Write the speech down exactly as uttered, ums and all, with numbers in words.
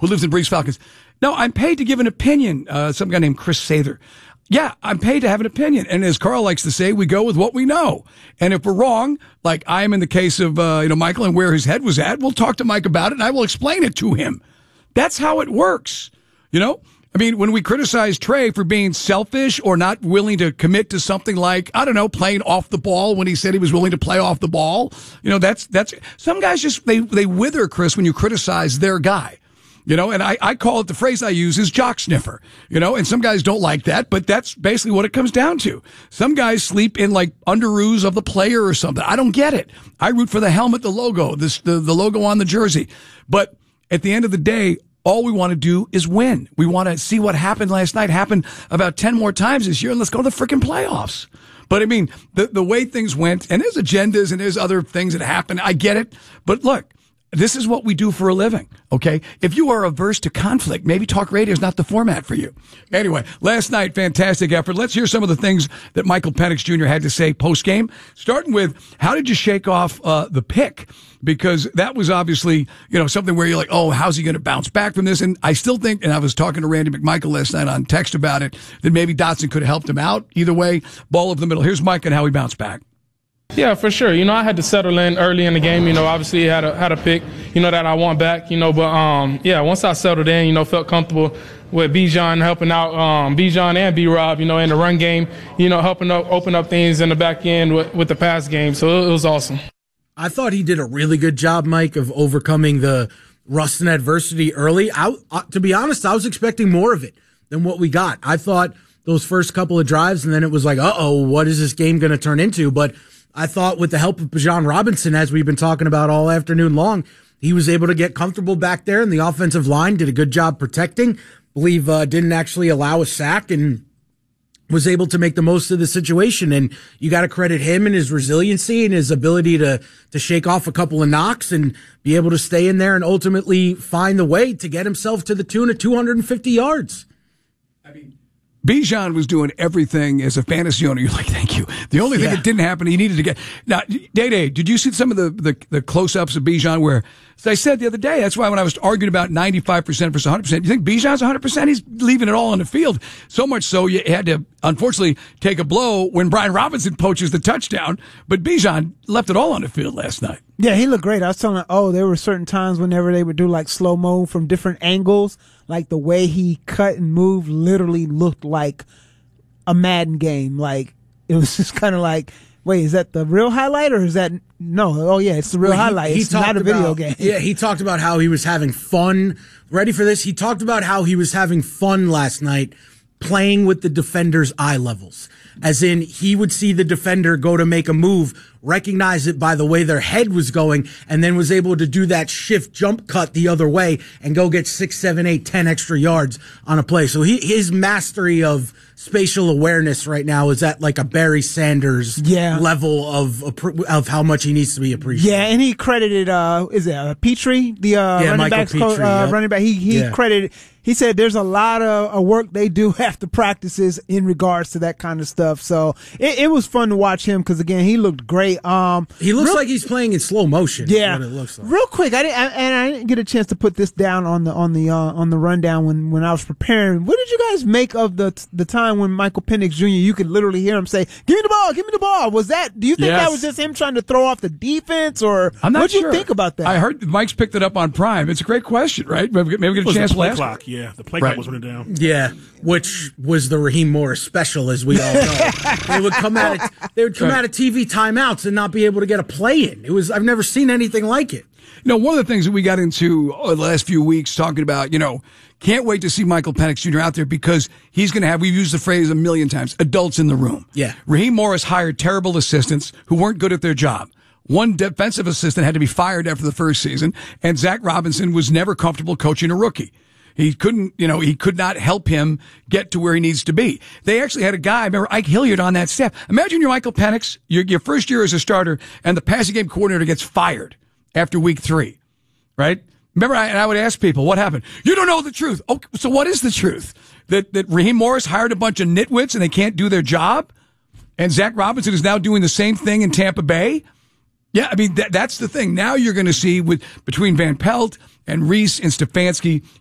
who lives in Breeze Falcons. No, I'm paid to give an opinion. Uh, some guy named Chris Sather. Yeah, I'm paid to have an opinion. And as Carl likes to say, we go with what we know. And if we're wrong, like I am in the case of, uh, you know, Michael and where his head was at, we'll talk to Mike about it and I will explain it to him. That's how it works. You know, I mean, when we criticize Trey for being selfish or not willing to commit to something like, I don't know, playing off the ball when he said he was willing to play off the ball, you know, that's, that's, some guys just, they, they wither, Chris, when you criticize their guy. You know, and I, I call it, the phrase I use is jock sniffer, you know, and some guys don't like that, but that's basically what it comes down to. Some guys sleep in like underoos of the player or something. I don't get it. I root for the helmet, the logo, this, the, the logo on the jersey. But at the end of the day, all we want to do is win. We want to see what happened last night happen about ten more times this year, and let's go to the freaking playoffs. But I mean, the, the way things went, and there's agendas and there's other things that happen. I get it. But look, this is what we do for a living, okay? If you are averse to conflict, maybe talk radio is not the format for you. Anyway, last night, fantastic effort. Let's hear some of the things that Michael Penix Junior had to say post-game, starting with, how did you shake off uh, the pick? Because that was obviously, you know, something where you're like, oh, how's he going to bounce back from this? And I still think, and I was talking to Randy McMichael last night on text about it, that maybe Dotson could have helped him out. Either way, ball over the middle. Here's Mike and how he bounced back. Yeah, for sure. You know, I had to settle in early in the game. You know, obviously had a had a pick, you know, that I want back. You know, but um, yeah, once I settled in, you know, felt comfortable with Bijan helping out, um, Bijan and B-Rob, you know, in the run game. You know, helping up, open up things in the back end with, with the pass game. So it was awesome. I thought he did a really good job, Mike, of overcoming the rust and adversity early. I, uh, to be honest, I was expecting more of it than what we got. I thought those first couple of drives, and then it was like, uh-oh, what is this game going to turn into? But I thought with the help of Bijan Robinson, as we've been talking about all afternoon long, he was able to get comfortable back there, and the offensive line did a good job protecting. Believe uh, didn't actually allow a sack and was able to make the most of the situation. And you got to credit him and his resiliency and his ability to to shake off a couple of knocks and be able to stay in there and ultimately find the way to get himself to the tune of two hundred fifty yards. I mean, Bijan was doing everything as a fantasy owner. You're like, thank you. The only thing Yeah. that didn't happen, he needed to get. Now, Day-Day, did you see some of the, the, the close-ups of Bijan where, as I said the other day, that's why when I was arguing about ninety-five percent versus one hundred percent, you think Bijan's one hundred percent? He's leaving it all on the field. So much so you had to, unfortunately, take a blow when Brian Robinson poaches the touchdown. But Bijan left it all on the field last night. Yeah, he looked great. I was telling her, oh, there were certain times whenever they would do like slow-mo from different angles, like the way he cut and moved literally looked like a Madden game. Like, it was just kind of like, wait, is that the real highlight or is that no? Oh yeah, it's the real Well, he- highlight. he It's not a talked video about- game. Yeah, he talked about how he was having fun. Ready for this? He talked about how he was having fun last night playing with the defender's eye levels. As in, he would see the defender go to make a move, recognize it by the way their head was going, and then was able to do that shift jump cut the other way and go get six, seven, eight, ten extra yards on a play. So he, his mastery of spatial awareness right now is at like a Barry Sanders Yeah. level of of how much he needs to be appreciated. Yeah, and he credited uh is it uh, Petrie, the uh Yeah, running Michael backs coach, Petrie, uh, yep. running back. He he Yeah. credited. He said there's a lot of uh, work they do after practices in regards to that kind of stuff. So it, it was fun to watch him because again he looked great. Um, He looks real- like he's playing in slow motion. is Yeah, what it looks like. real quick, I didn't, I, and I didn't get a chance to put this down on the on the uh, on the rundown when, when I was preparing. What did you guys make of the the time when Michael Penix Junior You could literally hear him say, "Give me the ball, give me the ball." Was that? Do you think Yes. that was just him trying to throw off the defense, or I'm not what do sure. you think about that? I heard Mike's picked it up on Prime. It's a great question, right? Maybe maybe we get a was chance the to play ask. clock. Yeah, the play Right. clock was running down. Yeah, which was the Raheem Morris special, as we all know. they would come out of they would come Right. out of T V timeouts and not be able to get a play in. It was I've never seen anything like it. You know, one of the things that we got into uh, the last few weeks talking about, you know, can't wait to see Michael Penix Junior out there because he's going to have, we've used the phrase a million times, adults in the room. Yeah. Raheem Morris hired terrible assistants who weren't good at their job. One defensive assistant had to be fired after the first season, and Zach Robinson was never comfortable coaching a rookie. He couldn't, you know, he could not help him get to where he needs to be. They actually had a guy, remember Ike Hilliard on that staff. Imagine you're Michael Penix, your, your first year as a starter, and the passing game coordinator gets fired after week three, right? Remember, I, and I would ask people, what happened? You don't know the truth. Okay, so what is the truth? That, that Raheem Morris hired a bunch of nitwits and they can't do their job? And Zach Robinson is now doing the same thing in Tampa Bay? Yeah, I mean, that, that's the thing. Now you're going to see with between Van Pelt and Reese and Stefanski,